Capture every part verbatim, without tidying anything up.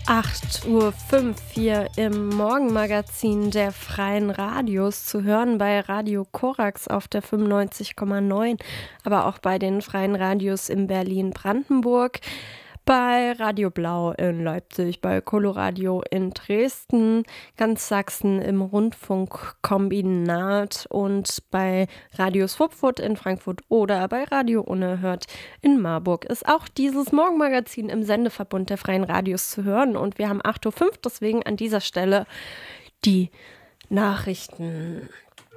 acht Uhr fünf hier im Morgenmagazin der Freien Radios zu hören bei Radio Korax auf der fünfundneunzig Komma neun, aber auch bei den Freien Radios in Berlin-Brandenburg, bei Radio Blau in Leipzig, bei Coloradio in Dresden, ganz Sachsen im Rundfunkkombinat und bei Radio Swupfurt in Frankfurt oder bei Radio Unerhört in Marburg ist auch dieses Morgenmagazin im Sendeverbund der Freien Radios zu hören. Und wir haben acht Uhr fünf, deswegen an dieser Stelle die Nachrichten.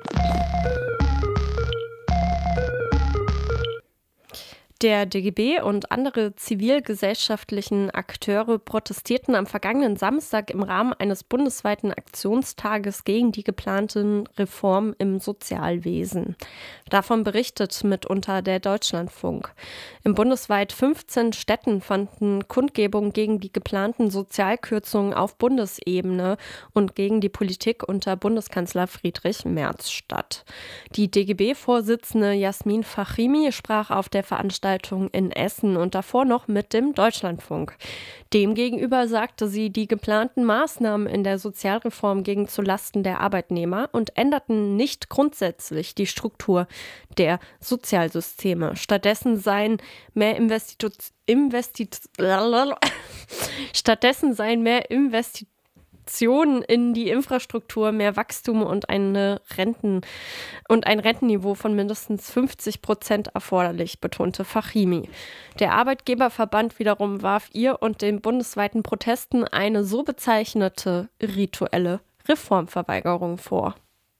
Der D G B und andere zivilgesellschaftlichen Akteure protestierten am vergangenen Samstag im Rahmen eines bundesweiten Aktionstages gegen die geplanten Reformen im Sozialwesen. Davon berichtet mitunter der Deutschlandfunk. In bundesweit fünfzehn Städten fanden Kundgebungen gegen die geplanten Sozialkürzungen auf Bundesebene und gegen die Politik unter Bundeskanzler Friedrich Merz statt. Die D G B-Vorsitzende Jasmin Fachimi sprach auf der Veranstaltung in Essen und davor noch mit dem Deutschlandfunk. Demgegenüber sagte sie, die geplanten Maßnahmen in der Sozialreform gingen zulasten der Arbeitnehmer und änderten nicht grundsätzlich die Struktur der Sozialsysteme. Stattdessen seien mehr Investitu- Investit- Stattdessen seien mehr Investitionen in die Infrastruktur, mehr Wachstum und eine Renten und ein Rentenniveau von mindestens fünfzig Prozent erforderlich, betonte Fachimi. Der Arbeitgeberverband wiederum warf ihr und den bundesweiten Protesten eine so bezeichnete rituelle Reformverweigerung vor.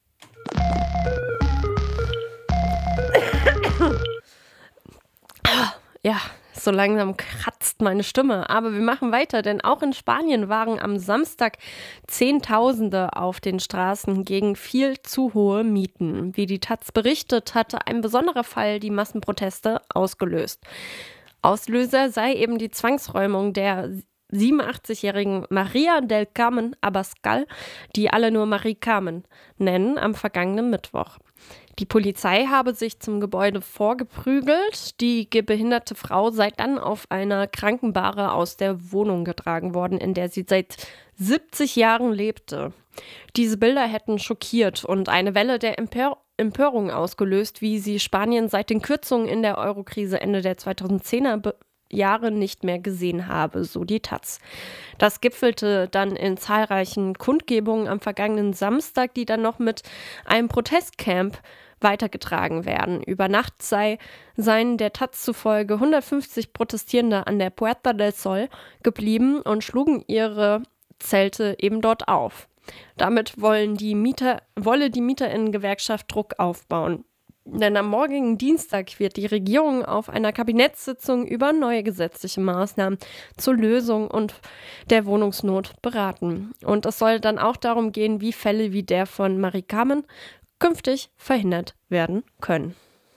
Ja, so langsam kratzt meine Stimme. Aber wir machen weiter, denn auch in Spanien waren am Samstag Zehntausende auf den Straßen gegen viel zu hohe Mieten. Wie die Taz berichtet, hatte ein besonderer Fall die Massenproteste ausgelöst. Auslöser sei eben die Zwangsräumung der siebenundachtzigjährigen Maria del Carmen Abascal, die alle nur Marie Carmen nennen, am vergangenen Mittwoch. Die Polizei habe sich zum Gebäude vorgeprügelt. Die behinderte Frau sei dann auf einer Krankenbahre aus der Wohnung getragen worden, in der sie seit siebzig Jahren lebte. Diese Bilder hätten schockiert und eine Welle der Empör- Empörung ausgelöst, wie sie Spanien seit den Kürzungen in der Eurokrise Ende der zweitausendzehner be- Jahre nicht mehr gesehen habe, so die Taz. Das gipfelte dann in zahlreichen Kundgebungen am vergangenen Samstag, die dann noch mit einem Protestcamp weitergetragen werden. Über Nacht sei, seien der Taz zufolge hundertfünfzig Protestierende an der Puerta del Sol geblieben und schlugen ihre Zelte eben dort auf. Damit wollen die Mieter, wolle die MieterInnen-Gewerkschaft Druck aufbauen. Denn am morgigen Dienstag wird die Regierung auf einer Kabinettssitzung über neue gesetzliche Maßnahmen zur Lösung und der Wohnungsnot beraten. Und es soll dann auch darum gehen, wie Fälle wie der von Marie Carmen künftig verhindert werden können.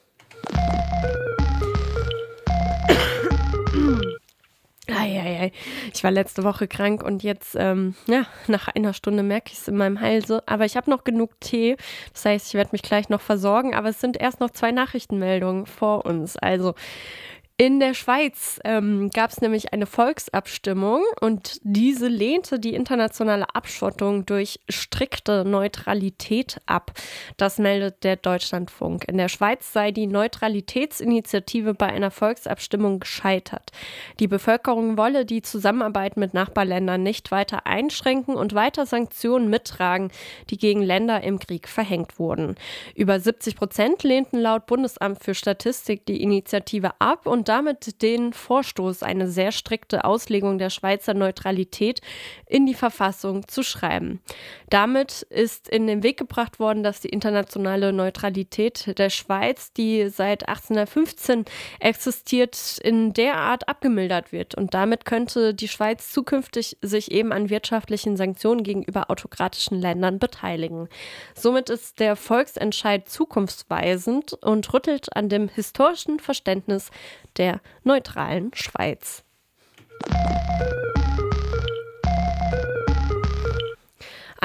Eieiei. Ich war letzte Woche krank und jetzt, ähm, ja, nach einer Stunde merke ich es in meinem Halse. Aber ich habe noch genug Tee. Das heißt, ich werde mich gleich noch versorgen. Aber es sind erst noch zwei Nachrichtenmeldungen vor uns. Also in der Schweiz ähm, gab es nämlich eine Volksabstimmung und diese lehnte die internationale Abschottung durch strikte Neutralität ab. Das meldet der Deutschlandfunk. In der Schweiz sei die Neutralitätsinitiative bei einer Volksabstimmung gescheitert. Die Bevölkerung wolle die Zusammenarbeit mit Nachbarländern nicht weiter einschränken und weiter Sanktionen mittragen, die gegen Länder im Krieg verhängt wurden. Über siebzig Prozent lehnten laut Bundesamt für Statistik die Initiative ab und damit den Vorstoß, eine sehr strikte Auslegung der Schweizer Neutralität in die Verfassung zu schreiben. Damit ist in den Weg gebracht worden, dass die internationale Neutralität der Schweiz, die seit achtzehnhundertfünfzehn existiert, in der Art abgemildert wird. Und damit könnte die Schweiz zukünftig sich eben an wirtschaftlichen Sanktionen gegenüber autokratischen Ländern beteiligen. Somit ist der Volksentscheid zukunftsweisend und rüttelt an dem historischen Verständnis der neutralen Schweiz.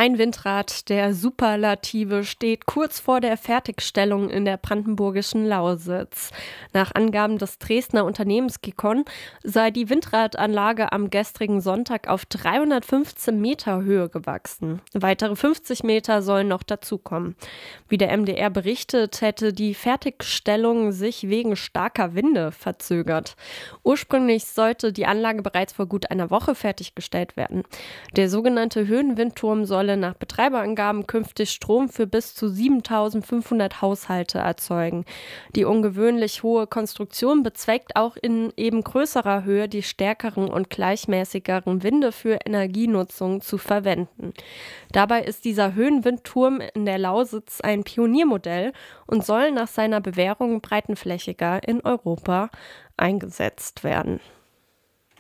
Ein Windrad der Superlative steht kurz vor der Fertigstellung in der brandenburgischen Lausitz. Nach Angaben des Dresdner Unternehmens Gecon sei die Windradanlage am gestrigen Sonntag auf dreihundertfünfzehn Meter Höhe gewachsen. Weitere fünfzig Meter sollen noch dazukommen. Wie der M D R berichtet, hätte die Fertigstellung sich wegen starker Winde verzögert. Ursprünglich sollte die Anlage bereits vor gut einer Woche fertiggestellt werden. Der sogenannte Höhenwindturm solle nach Betreiberangaben künftig Strom für bis zu siebentausendfünfhundert Haushalte erzeugen. Die ungewöhnlich hohe Konstruktion bezweckt auch in eben größerer Höhe die stärkeren und gleichmäßigeren Winde für Energienutzung zu verwenden. Dabei ist dieser Höhenwindturm in der Lausitz ein Pioniermodell und soll nach seiner Bewährung breitenflächiger in Europa eingesetzt werden.